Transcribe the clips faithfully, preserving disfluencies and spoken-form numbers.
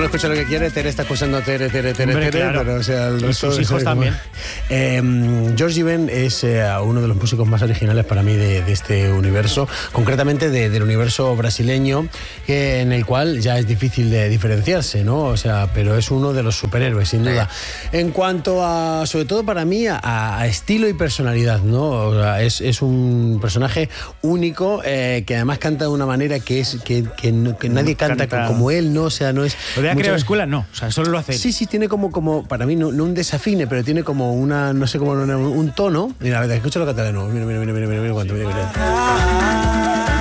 uno escucha lo que quiere, Tere está escuchando Tere, Tere, Tere, Hombre, Tere, claro. pero o sea, el Y resto sus hijos también. Eh, George Ben es eh, uno de los músicos más originales para mí de, de este universo, concretamente de, del universo brasileño, que, en el cual ya es difícil de diferenciarse, ¿no? O sea, pero es uno de los superhéroes, sin duda. En cuanto a, sobre todo para mí, a, a estilo y personalidad, ¿no? O sea, es, es un personaje único eh, que además canta de una manera que es que, que, no, que nadie canta, Canta. como él, ¿no? O sea, no es... ¿Lo de muchas- creado escuela? No, o sea, solo lo hace él. Sí, sí, tiene como, como para mí, no, no un desafine, pero tiene como una, no sé cómo, una- un tono. Mira, a ver, escúchalo cantar de nuevo. Mira, mira, mira, mira, mira, mira, cuánto, mira, mira.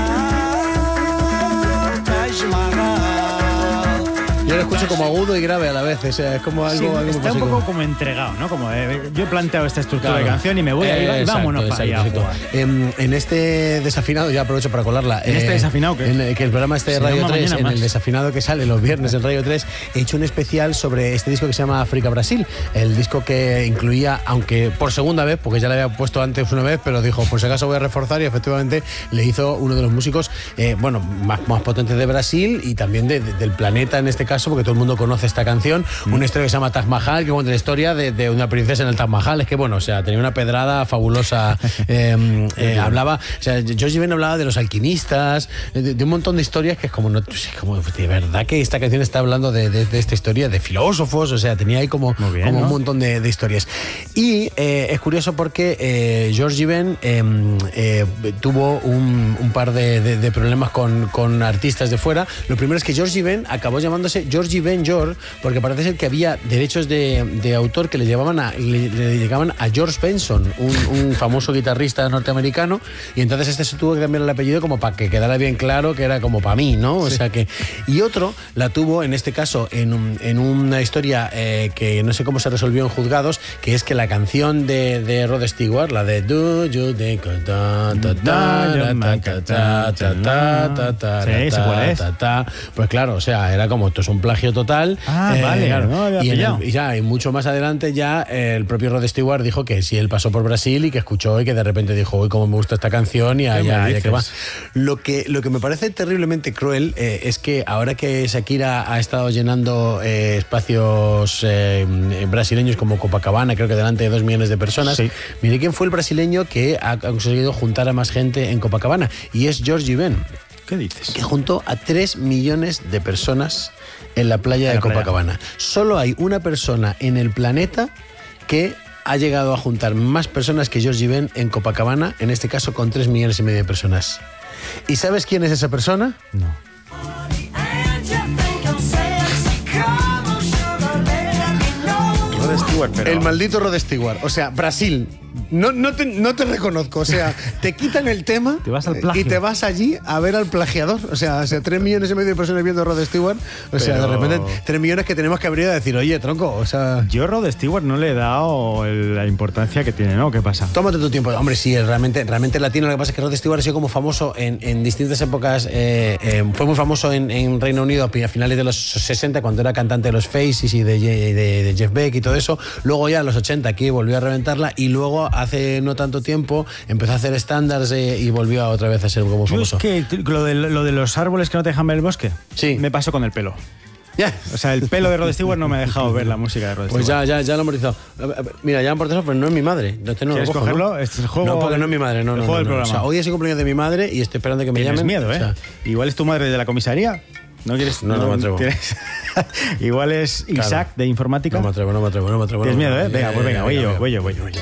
Yo lo escucho como agudo y grave a la vez, o sea, es como algo... Sí, algo está un músico. poco como entregado, ¿no? Como eh, yo he planteado esta estructura Claro. de canción y me voy a ir Eh, y exacto, vámonos para allá a exacto, jugar. exacto. En, en este desafinado, ya aprovecho para colarla. ¿En este desafinado qué? En el, que el programa este de Se Radio llama tres, Mañana en Más. el desafinado que sale los viernes en Radio tres, he hecho un especial sobre este disco que se llama África Brasil. El disco que incluía, aunque por segunda vez, porque ya le había puesto antes una vez, pero dijo, por si acaso voy a reforzar, y efectivamente le hizo uno de los músicos, eh, bueno, más, más potentes de Brasil y también de, de, del planeta en este caso, porque todo el mundo conoce esta canción. Una historia que se llama Taj Mahal, que cuenta la historia de, de una princesa en el Taj Mahal. Es que, bueno, o sea, tenía una pedrada fabulosa. Eh, eh, hablaba, o sea, George Ben hablaba de los alquimistas, de, de un montón de historias que es como, no, como de verdad que esta canción está hablando de, de, de esta historia, de filósofos, o sea, tenía ahí como, bien, como ¿no? un montón de, de historias. Y eh, es curioso porque eh, George Ben eh, eh, tuvo un, un par de, de, de problemas con, con artistas de fuera. Lo primero es que George Ben acabó llamándose George Ben George, porque parece ser que había derechos de, de autor que le llevaban a, le, le llegaban a George Benson, un, un famoso guitarrista norteamericano, y entonces este se tuvo que cambiar el apellido como para que quedara bien claro que era como para mí, ¿no? O Sí. sea que... Y otro la tuvo, en este caso, en, un, en una historia eh, que no sé cómo se resolvió en juzgados, que es que la canción de, de Rod Stewart, la de Do You Think ta, ta, ta, ta, ta, ta, ta, ta, ta, Sí, sé cuál es. ta, ta, pues claro, o sea, era como esto es un plagio total. Ah, vale, claro. no había y, en pillado. el- y ya, y mucho más adelante ya eh, el propio Rod Stewart dijo que sí, él pasó por Brasil y que escuchó y que de repente dijo, uy, cómo me gusta esta canción y ¿Qué allá, me allá que va. dices? Lo que, lo que me parece terriblemente cruel eh, es que ahora que Shakira ha estado llenando eh, espacios eh, brasileños como Copacabana, creo que delante de dos millones de personas, Sí. mire quién fue el brasileño que ha conseguido juntar a más gente en Copacabana, y es George Ben, ¿Qué dices? que juntó a tres millones de personas en la playa En de la playa. Copacabana. Solo hay una persona en el planeta que ha llegado a juntar más personas que George Ben en Copacabana, en este caso con tres millones y medio de personas. ¿Y sabes quién es esa persona? No. Rod Stewart, pero... El maldito Rod Stewart. O sea, Brasil. No, no, te, no te reconozco. O sea, te quitan el tema Te vas al plagio. y te vas allí a ver al plagiador. O sea, o sea, tres millones y medio de personas viendo a Rod Stewart. O sea, Pero- de repente, tres millones que tenemos que abrir a decir, oye, tronco, o sea... Yo Rod Stewart no le he dado el- la importancia que tiene, ¿no? ¿Qué pasa? Tómate tu tiempo. Hombre, sí, realmente, realmente latino. Lo que pasa es que Rod Stewart ha sido como famoso en, en distintas épocas. Eh, eh, fue muy famoso en, en Reino Unido a finales de los sesenta, cuando era cantante de los Faces y de, de, de Jeff Beck y todo eso. Luego ya en los ochenta aquí volvió a reventarla, y luego hace no tanto tiempo empezó a hacer estándares eh, y volvió a otra vez a ser como Yo es famoso. que t- lo de, lo de los árboles que no te dejan ver el bosque, Sí. me pasó con el pelo. Ya. O sea, el pelo de Rod Stewart no me ha dejado ver la música de Rod Pues Stewart. ya, ya, ya lo hemos utilizado. A ver, a ver, Mira, ya por teléfono, pero no es mi madre. Este no lo ¿Quieres cojo, cogerlo? ¿no? Este es el juego No, porque del- no es mi madre, no, el no. juego no, del no. programa. O sea, hoy es el cumpleaños de mi madre y estoy esperando que me Tienes llamen. miedo, ¿eh? O sea, Igual es tu madre de la comisaría. ¿No quieres? No, no me atrevo. tienes- Igual es Isaac Claro. de informática. no me atrevo, no me atrevo, no me atrevo. ¿Tienes no me miedo, eh? atrevo. Venga, pues venga, voy yo, voy yo, voy yo, voy yo.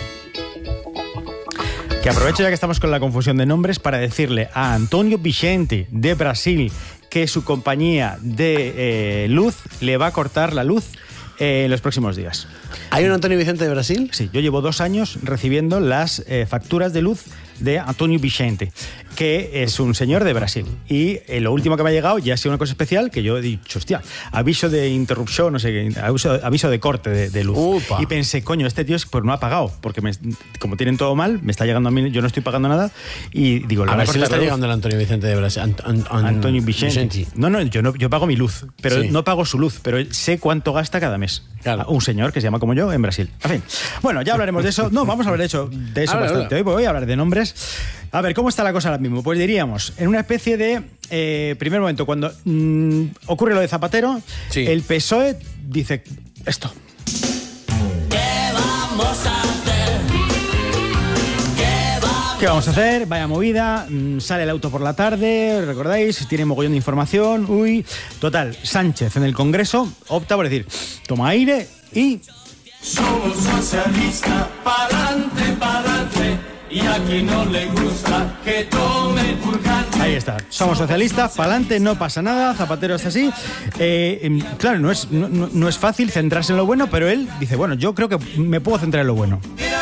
Que aprovecho ya que estamos con la confusión de nombres para decirle a Antonio Vicente de Brasil que su compañía de eh, luz le va a cortar la luz eh, en los próximos días. ¿Hay un Antonio Vicente de Brasil? Sí, yo llevo dos años recibiendo las eh, facturas de luz de Antonio Vicente, que es un señor de Brasil. Y eh, lo último que me ha llegado ya ha sido una cosa especial que yo he dicho, hostia, aviso de interrupción, no sé qué, aviso, aviso de corte de, de luz. Upa. Y pensé, coño, este tío es, pues no ha pagado, porque me- como tienen todo mal, me está llegando a mí, yo no estoy pagando nada, y digo, le A van a ver si le cortar está la luz. llegando el Antonio Vicente de Brasil. Ant- an- an- Antonio Vicente. No, no, yo no, yo pago mi luz, pero Sí. no pago su luz, pero sé cuánto gasta cada mes. Claro. Un señor que se llama como yo en Brasil. En fin. Bueno, ya hablaremos de eso. No, vamos a hablar de eso, de eso Habla, bastante. habla. Hoy voy a hablar de nombres. A ver, ¿cómo está la cosa ahora mismo? Pues diríamos, en una especie de eh, primer momento, cuando mmm, ocurre lo de Zapatero, Sí. el P S O E dice esto. ¿Qué vamos a hacer? ¿Qué vamos ¿Qué vamos a hacer? Vaya movida, mm, sale el auto por la tarde, ¿recordáis? Tiene mogollón de información, uy. Total, Sánchez en el Congreso opta por decir, toma aire y... Somos socialistas, pa'lante, pa'lante, y a quien no le gusta que tome purgante. Ahí está, somos socialistas, pa'lante, no pasa nada, Zapatero está así. Eh, em, claro, no es, no, no- no es fácil centrarse en lo bueno, pero él dice, bueno, yo creo que me puedo centrar en lo bueno.